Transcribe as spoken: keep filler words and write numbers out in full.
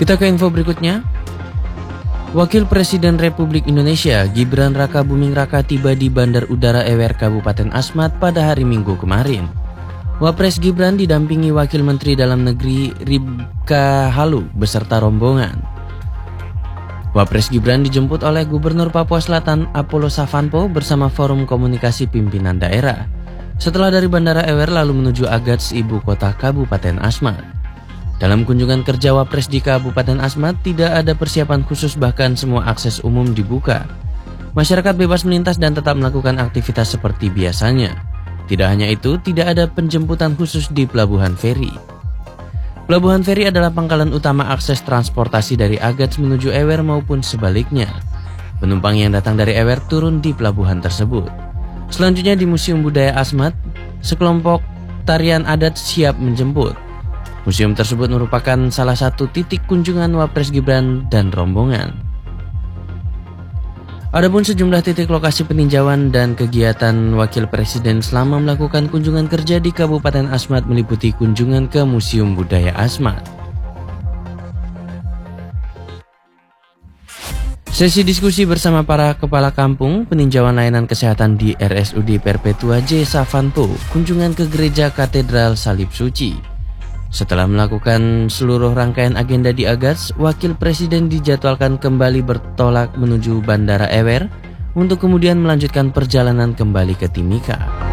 Kita ke info berikutnya. Wakil Presiden Republik Indonesia Gibran Raka Buming Raka tiba di Bandar Udara Ewer Kabupaten Asmat pada hari Minggu kemarin. Wapres Gibran didampingi Wakil Menteri Dalam Negeri Ribka Halu beserta rombongan. Wapres Gibran dijemput oleh Gubernur Papua Selatan Apollo Savanpo bersama Forum Komunikasi Pimpinan Daerah. Setelah dari Bandara Ewer lalu menuju Agats, ibu kota Kabupaten Asmat. Dalam kunjungan kerja Wapres di Kabupaten Asmat tidak ada persiapan khusus, bahkan semua akses umum dibuka. Masyarakat bebas melintas dan tetap melakukan aktivitas seperti biasanya. Tidak hanya itu, tidak ada penjemputan khusus di Pelabuhan Feri. Pelabuhan Feri adalah pangkalan utama akses transportasi dari Agats menuju Ewer maupun sebaliknya. Penumpang yang datang dari Ewer turun di pelabuhan tersebut. Selanjutnya di Museum Budaya Asmat, sekelompok tarian adat siap menjemput. Museum tersebut merupakan salah satu titik kunjungan Wapres Gibran dan rombongan. Adapun sejumlah titik lokasi peninjauan dan kegiatan Wakil Presiden selama melakukan kunjungan kerja di Kabupaten Asmat meliputi kunjungan ke Museum Budaya Asmat. Sesi diskusi bersama para kepala kampung, peninjauan layanan kesehatan di R S U D Perpetua J Savanpo, kunjungan ke Gereja Katedral Salib Suci. Setelah melakukan seluruh rangkaian agenda di Agats, Wakil Presiden dijadwalkan kembali bertolak menuju Bandara Ewer untuk kemudian melanjutkan perjalanan kembali ke Timika.